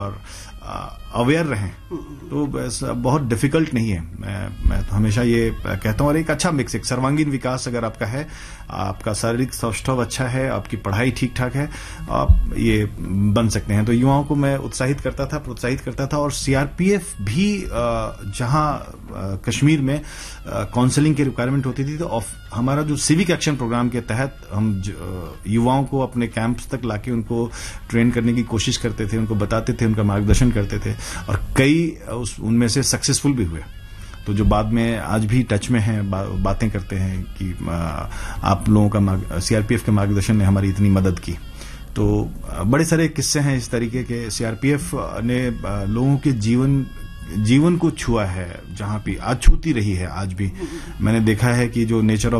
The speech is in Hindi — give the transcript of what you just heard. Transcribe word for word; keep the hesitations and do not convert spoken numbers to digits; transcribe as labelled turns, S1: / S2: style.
S1: और अवेयर रहें तो बहुत डिफिकल्ट नहीं है। मैं मैं तो हमेशा ये कहता हूँ, और एक अच्छा मिक्स, एक सर्वांगीण विकास अगर आपका है, आपका शारीरिक सौष्ठव अच्छा है, आपकी पढ़ाई ठीक ठाक है, आप ये बन सकते हैं। तो युवाओं को मैं उत्साहित करता था, प्रोत्साहित करता था। और सीआरपीएफ भी जहां कश्मीर में काउंसलिंग की रिक्वायरमेंट होती थी, तो हमारा जो सिविक एक्शन प्रोग्राम के तहत हम युवाओं को अपने कैंप्स तक लाके उनको ट्रेन करने की कोशिश करते थे, उनको बताते थे, उनका मार्गदर्शन करते थे, और कई उस उनमें से सक्सेसफुल भी हुए। तो जो बाद में आज भी टच में हैं, बा, बातें करते हैं कि आप लोगों का सीआरपीएफ के मार्गदर्शन ने हमारी इतनी मदद की। तो बड़े सारे किस्से हैं इस तरीके के। सीआरपीएफ ने लोगों के जीवन जीवन को छुआ है, जहां भी आज छूती रही है। आज भी मैंने देखा है कि जो नेचर ऑफ